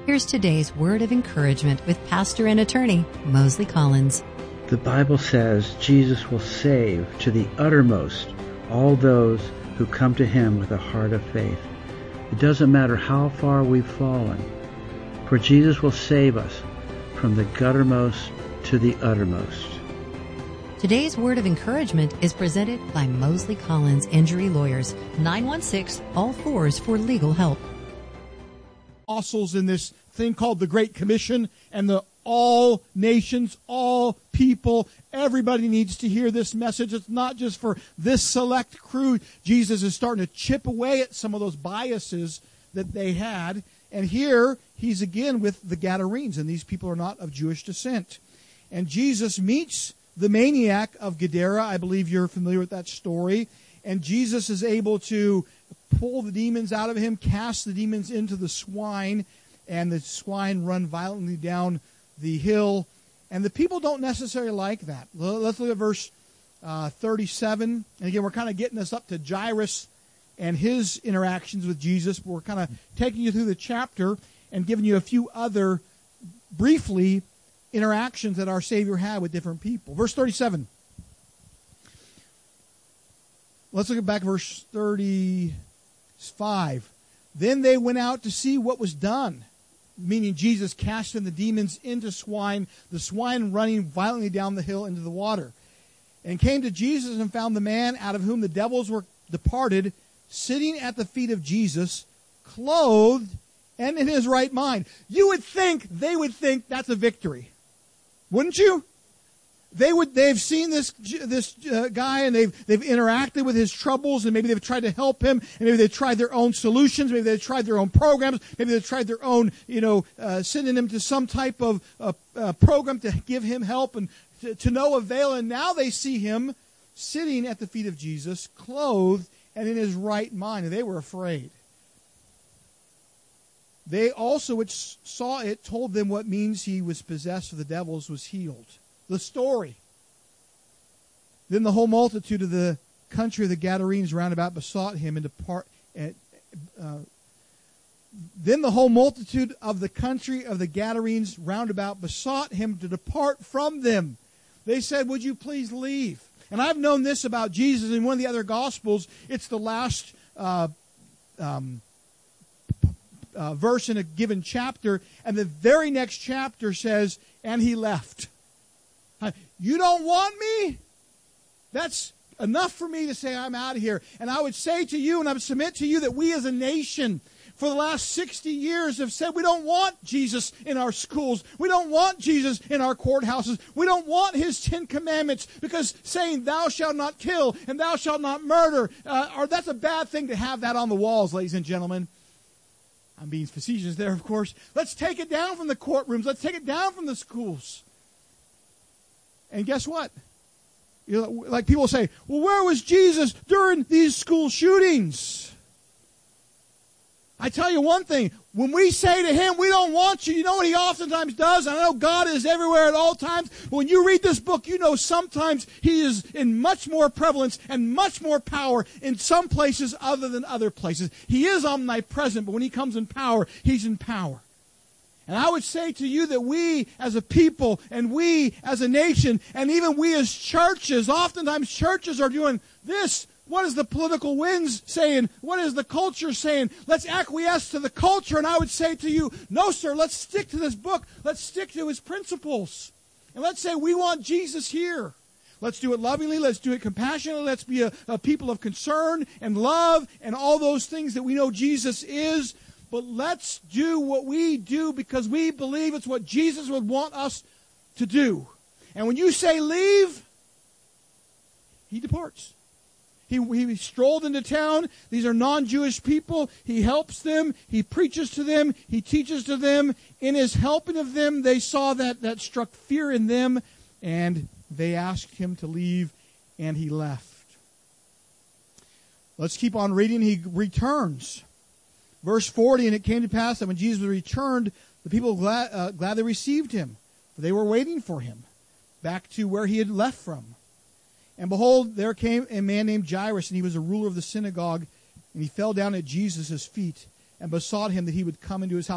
Here's today's word of encouragement with pastor and attorney Mosley Collins. The Bible says Jesus will save to the uttermost all those who come to him with a heart of faith. It doesn't matter how far we've fallen, for Jesus will save us from the guttermost to the uttermost. Today's word of encouragement is presented by Mosley Collins Injury Lawyers, 916-ALL-4s for legal help. Apostles in this thing called the Great Commission, and the all nations, all people, everybody needs to hear this message. It's not just for this select crew. Jesus is starting to chip away at some of those biases that they had. And here he's again with the Gadarenes, and these people are not of Jewish descent. And Jesus meets the maniac of Gadara. I believe you're familiar with that story. And Jesus is able to pull the demons out of him, cast the demons into the swine, and the swine run violently down the hill. And the people don't necessarily like that. Let's look at verse 37. And again, we're kind of getting us up to Jairus and his interactions with Jesus. We're kind of taking you through the chapter and giving you a few other, briefly, interactions that our Savior had with different people. Verse 37. Let's look at back verse 35. Then they went out to see what was done, meaning Jesus casting the demons into swine, the swine running violently down the hill into the water. And came to Jesus and found the man out of whom the devils were departed, sitting at the feet of Jesus, clothed and in his right mind. You would think, they would think that's a victory. Wouldn't you? They've seen this guy, and they've interacted with his troubles, and maybe they've tried to help him, and maybe they've tried their own solutions, maybe they've tried their own programs, maybe they've tried their own, sending him to some type of program to give him help, and to no avail. And now they see him sitting at the feet of Jesus, clothed and in his right mind, and they were afraid. They also, which saw it, told them what means he was possessed of the devils, was healed. The story. Then the whole multitude of the country of the Gadarenes round about besought him Then the whole multitude of the country of the Gadarenes round about besought him to depart from them. They said, "Would you please leave?" And I've known this about Jesus in one of the other Gospels. It's the last verse in a given chapter, and the very next chapter says, "And he left." You don't want me? That's enough for me to say I'm out of here. And I would say to you, and I would submit to you, that we as a nation for the last 60 years have said we don't want Jesus in our schools. We don't want Jesus in our courthouses. We don't want his 10 commandments, because saying thou shalt not kill and thou shalt not murder, that's a bad thing to have that on the walls, ladies and gentlemen. I'm being facetious there, of course. Let's take it down from the courtrooms. Let's take it down from the schools. And guess what? Like people say, well, where was Jesus during these school shootings? I tell you one thing. When we say to him, we don't want you, you know what he oftentimes does? And I know God is everywhere at all times. But when you read this book, you know sometimes he is in much more prevalence and much more power in some places other than other places. He is omnipresent, but when he comes in power, he's in power. And I would say to you that we as a people and we as a nation and even we as churches, oftentimes churches are doing this. What is the political winds saying? What is the culture saying? Let's acquiesce to the culture. And I would say to you, no, sir, let's stick to this book. Let's stick to his principles. And let's say we want Jesus here. Let's do it lovingly. Let's do it compassionately. Let's be a people of concern and love and all those things that we know Jesus is. But let's do what we do because we believe it's what Jesus would want us to do. And when you say leave, he departs. He strolled into town. These are non-Jewish people. He helps them. He preaches to them. He teaches to them. In his helping of them, they saw that struck fear in them, and they asked him to leave, and he left. Let's keep on reading. He returns. Verse 40, and it came to pass that when Jesus returned, the people gladly received him, for they were waiting for him, back to where he had left from. And behold, there came a man named Jairus, and he was a ruler of the synagogue, and he fell down at Jesus' feet and besought him that he would come into his house.